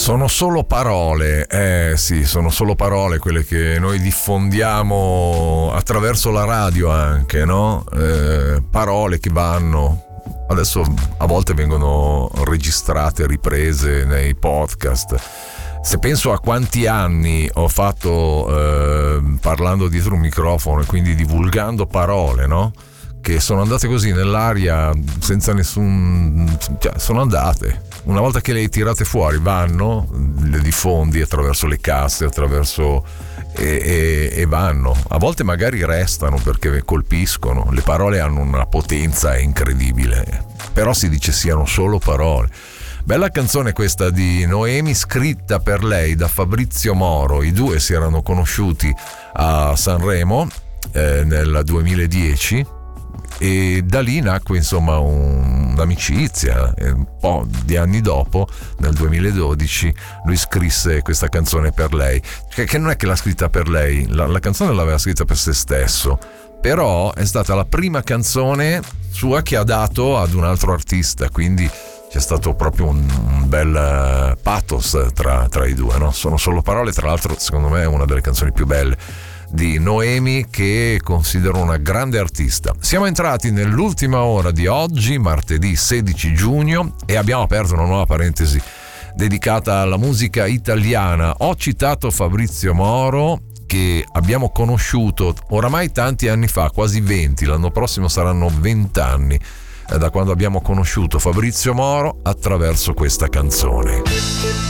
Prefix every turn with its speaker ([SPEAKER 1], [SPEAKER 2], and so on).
[SPEAKER 1] Sono solo parole, sì, sono solo parole quelle che noi diffondiamo attraverso la radio anche, no? Parole che vanno, adesso a volte vengono registrate, riprese nei podcast. Se penso a quanti anni ho fatto parlando dietro un microfono e quindi divulgando parole, no? Che sono andate così nell'aria senza cioè, sono andate. Una volta che le hai tirate fuori vanno, le diffondi attraverso le casse, attraverso e vanno. A volte magari restano perché colpiscono. Le parole hanno una potenza incredibile, però si dice siano solo parole. Bella canzone questa di Noemi, scritta per lei da Fabrizio Moro. I due si erano conosciuti a Sanremo nel 2010 e da lì nacque insomma un'amicizia. Un po' di anni dopo, nel 2012, lui scrisse questa canzone per lei, che non è che l'ha scritta per lei, la canzone l'aveva scritta per se stesso, però è stata la prima canzone sua che ha dato ad un altro artista, quindi c'è stato proprio un bel pathos tra i due, no? Sono solo parole, tra l'altro secondo me è una delle canzoni più belle di Noemi, che considero una grande artista. Siamo entrati nell'ultima ora di oggi, martedì 16 giugno, e abbiamo aperto una nuova parentesi dedicata alla musica italiana. Ho citato Fabrizio Moro, che abbiamo conosciuto oramai tanti anni fa, quasi 20, l'anno prossimo saranno 20 anni da quando abbiamo conosciuto Fabrizio Moro attraverso questa canzone.